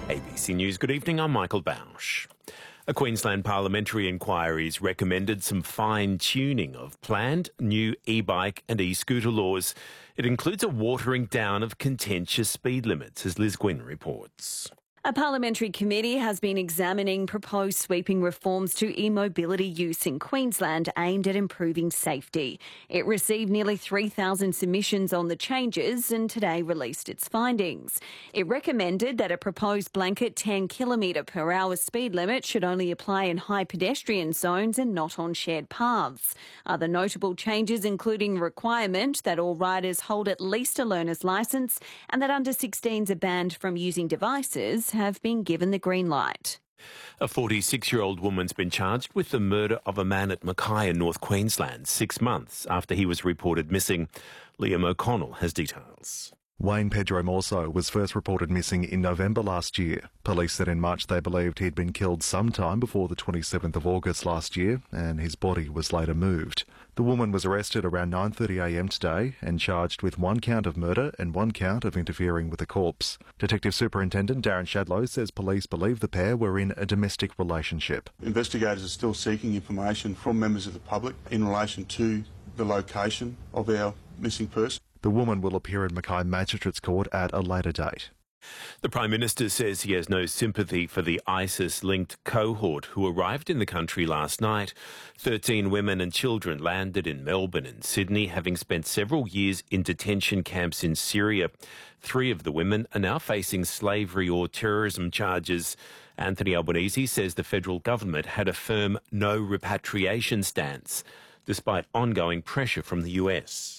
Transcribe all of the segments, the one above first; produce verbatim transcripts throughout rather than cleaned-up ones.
A B C News, good evening, I'm Michael Bausch. A Queensland parliamentary inquiry has recommended some fine-tuning of planned new e-bike and e-scooter laws. It includes a watering down of contentious speed limits, as Liz Gwynn reports. A parliamentary committee has been examining proposed sweeping reforms to e-mobility use in Queensland aimed at improving safety. It received nearly three thousand submissions on the changes and today released its findings. It recommended that a proposed blanket ten kilometre per hour speed limit should only apply in high pedestrian zones and not on shared paths. Other notable changes including requirement that all riders hold at least a learner's licence and that under sixteens are banned from using devices have been given the green light. A forty-six-year-old woman's been charged with the murder of a man at Mackay in North Queensland six months after he was reported missing. Liam O'Connell has details. Wayne Pedro Morso was first reported missing in November last year. Police said in March they believed he'd been killed sometime before the twenty-seventh of August last year, and his body was later moved. The woman was arrested around nine thirty a m today and charged with one count of murder and one count of interfering with a corpse. Detective Superintendent Darren Shadlow says police believe the pair were in a domestic relationship. Investigators are still seeking information from members of the public in relation to the location of our missing person. The woman will appear in Mackay Magistrates Court at a later date. The Prime Minister says he has no sympathy for the ISIS-linked cohort who arrived in the country last night. Thirteen women and children landed in Melbourne and Sydney, having spent several years in detention camps in Syria. Three of the women are now facing slavery or terrorism charges. Anthony Albanese says the federal government had a firm no repatriation stance, despite ongoing pressure from the U S.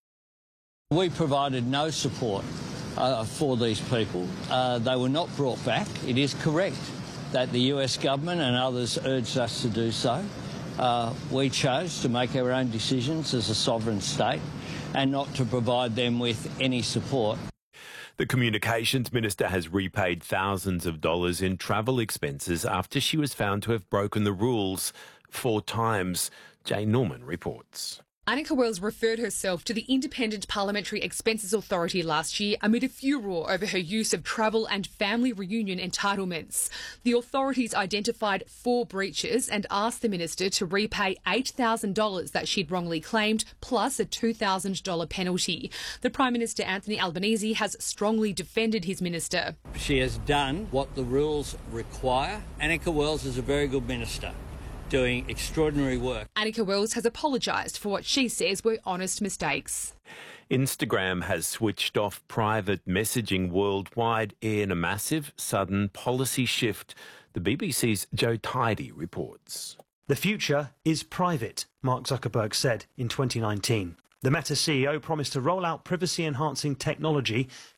We provided no support uh, for these people. Uh, they were not brought back. It is correct that the U S government and others urged us to do so. Uh, we chose to make our own decisions as a sovereign state and not to provide them with any support. The Communications Minister has repaid thousands of dollars in travel expenses after she was found to have broken the rules four times. Jay Norman reports. Annika Wells referred herself to the Independent Parliamentary Expenses Authority last year amid a furore over her use of travel and family reunion entitlements. The authorities identified four breaches and asked the minister to repay eight thousand dollars that she'd wrongly claimed, plus a two thousand dollars penalty. The Prime Minister, Anthony Albanese, has strongly defended his minister. She has done what the rules require. Annika Wells is a very good minister, doing extraordinary work. Annika Wells has apologised for what she says were honest mistakes. Instagram has switched off private messaging worldwide in a massive, sudden policy shift. The B B C's Joe Tidy reports. The future is private, Mark Zuckerberg said in twenty nineteen. The Meta C E O promised to roll out privacy-enhancing technology